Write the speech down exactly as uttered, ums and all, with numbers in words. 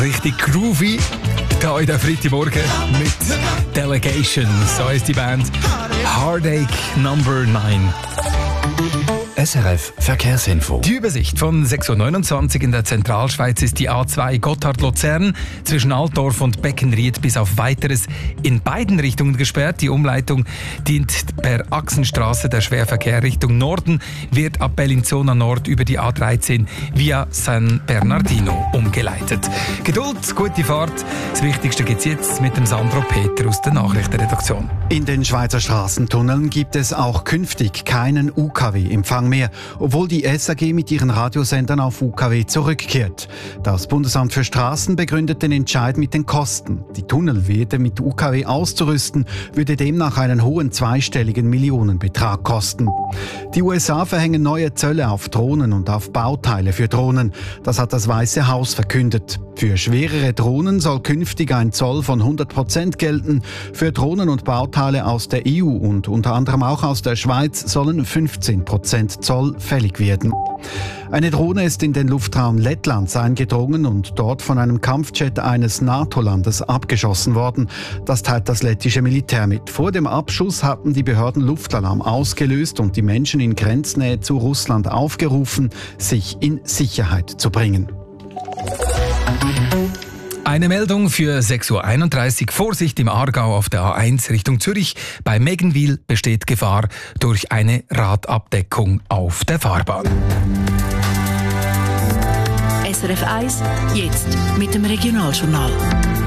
Richtig groovy, da in der Freitagmorgen mit Delegation, so heißt die Band. Heartache Number neun. S R F Verkehrsinfo. Die Übersicht von sechs Uhr neunundzwanzig in der Zentralschweiz ist die A zwei Gotthard-Luzern zwischen Altdorf und Beckenried bis auf Weiteres in beiden Richtungen gesperrt. Die Umleitung dient per Achsenstraße. Der Schwerverkehr Richtung Norden wird ab Bellinzona Nord über die A dreizehn via San Bernardino umgeleitet. Geduld, gute Fahrt. Das Wichtigste gibt's jetzt mit dem Sandro Peter aus der Nachrichtenredaktion. In den Schweizer Straßentunneln gibt es auch künftig keinen U K W-Empfang mehr, obwohl die S A G mit ihren Radiosendern auf U K W zurückkehrt. Das Bundesamt für Straßen begründet den Entscheid mit den Kosten. Die Tunnel wieder mit U K W auszurüsten, würde demnach einen hohen zweistelligen Millionenbetrag kosten. Die U S A verhängen neue Zölle auf Drohnen und auf Bauteile für Drohnen. Das hat das Weiße Haus verkündet. Für schwerere Drohnen soll künftig ein Zoll von hundert Prozent gelten. Für Drohnen und Bauteile aus der E U und unter anderem auch aus der Schweiz sollen fünfzehn Prozent Zoll fällig werden. Eine Drohne ist in den Luftraum Lettlands eingedrungen und dort von einem Kampfjet eines NATO-Landes abgeschossen worden. Das teilt das lettische Militär mit. Vor dem Abschuss hatten die Behörden Luftalarm ausgelöst und die Menschen in Grenznähe zu Russland aufgerufen, sich in Sicherheit zu bringen. Eine Meldung für sechs Uhr einunddreißig. Vorsicht im Aargau auf der A eins Richtung Zürich. Bei Meggenwil besteht Gefahr durch eine Radabdeckung auf der Fahrbahn. S R F eins, jetzt mit dem Regionaljournal.